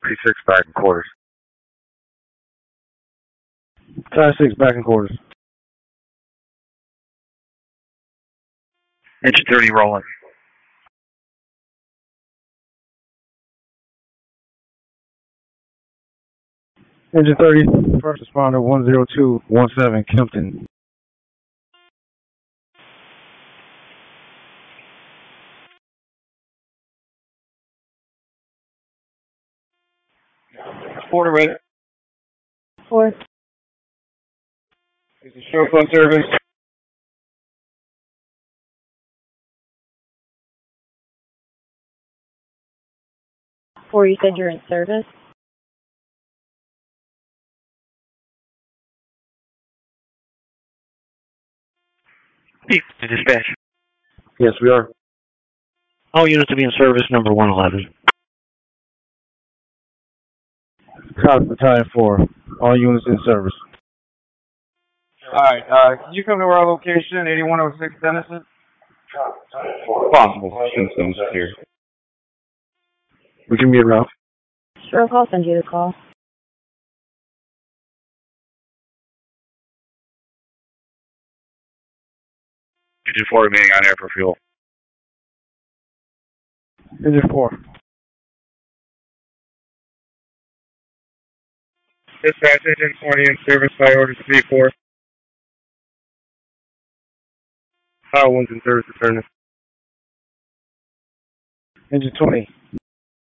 P6 back in quarters. Tie 6 back in quarters. Engine 30 rolling. Engine 30, first responder 10217 Kempton. Quarter ready. 4. This is short phone service. 4, you said you're in service? To dispatch. Yes, we are. All units to be in service, number 111. Copy Battalion 4. All units in service. Alright, can you come to our location, 8106 Denison? Possible. Symptoms here. We can meet around. Sure, I'll send you the call. Engine 4 remaining on air for fuel. Engine 4. Dispatch engine 20 in service by order 3-4. Power 1's in service, returning. Engine 20.